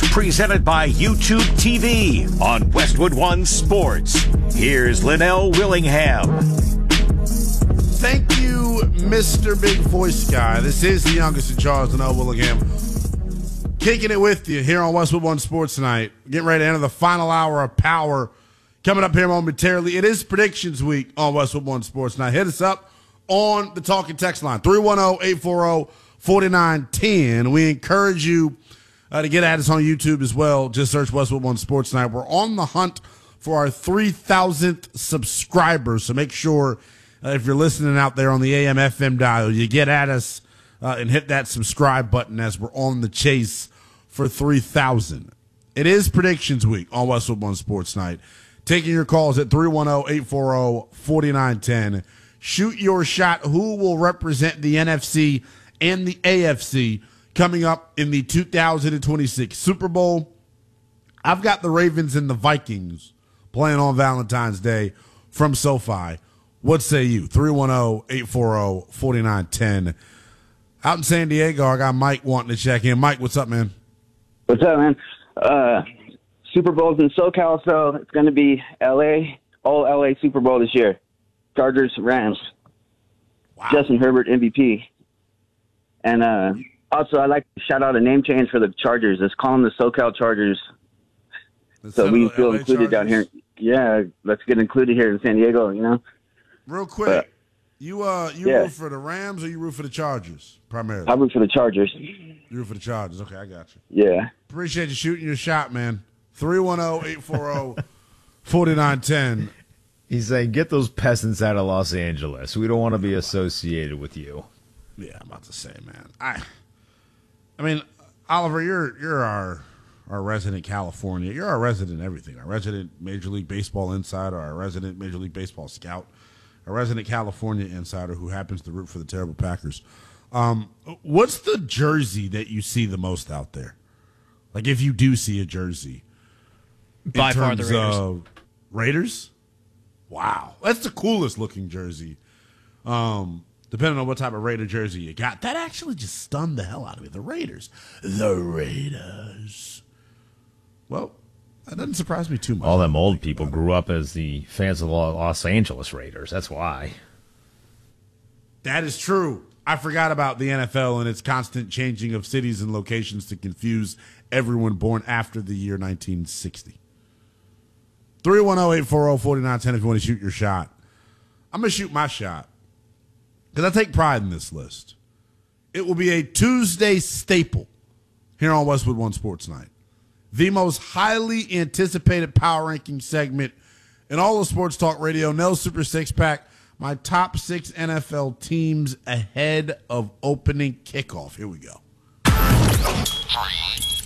Presented by YouTube TV on Westwood One Sports. Here's Linnell Willingham. Thank you, Mr. Big Voice Guy. This is the youngest in charge, Linnell Willingham. Kicking it with you here on Westwood One Sports tonight. Getting ready to enter the final hour of power. Coming up here momentarily. It is predictions week on Westwood One Sports tonight. Hit us up on the talking text line, 310-840-4910. We encourage you to get at us on YouTube as well. Just search Westwood One Sports tonight. We're on the hunt for our 3,000th subscribers, so make sure if you're listening out there on the AM FM dial, you get at us and hit that subscribe button as we're on the chase for 3,000. It is predictions week on Westwood One Sports night. Taking your calls at 310-840-4910. Shoot your shot. Who will represent the NFC and the AFC coming up in the 2026 Super Bowl? I've got the Ravens and the Vikings playing on Valentine's Day from SoFi. What say you? 310-840-4910. Out in San Diego, I got Mike wanting to check in. Mike, what's up, man? What's up, man? Super Bowl's in SoCal, so it's going to be L.A., all L.A. Super Bowl this year. Chargers, Rams. Wow. Justin Herbert, MVP. And also, I'd like to shout out a name change for the Chargers. Let's call them the SoCal Chargers. So we feel included down here. Yeah, let's get included here in San Diego, you know? Real quick, you root for the Rams or you root for the Chargers primarily? I root for the Chargers. You root for the Chargers. Okay, I got you. Yeah. Appreciate you shooting your shot, man. 310-840-4910. He's saying, get those peasants out of Los Angeles. We don't want to be associated with you. Yeah, I'm about to say, man. I mean, Oliver, you're our resident California. You're our resident everything. Our resident Major League Baseball insider, our resident Major League Baseball scout, our resident California insider who happens to root for the terrible Packers. What's the jersey that you see the most out there? Like, if you do see a jersey. By far the Raiders. Raiders? Wow. That's the coolest looking jersey. Depending on what type of Raider jersey you got. That actually just stunned the hell out of me. The Raiders. The Raiders. Well, that doesn't surprise me too much. All them old people grew up as the fans of the Los Angeles Raiders. That's why. That is true. I forgot about the NFL and its constant changing of cities and locations to confuse everyone born after the year 1960. 310-840-4910 if you want to shoot your shot. I'm going to shoot my shot because I take pride in this list. It will be a Tuesday staple here on Westwood One Sports Night. The most highly anticipated power ranking segment in all of sports talk radio. Nell's Super Six Pack. My top 6 NFL teams ahead of opening kickoff. Here we go. 3,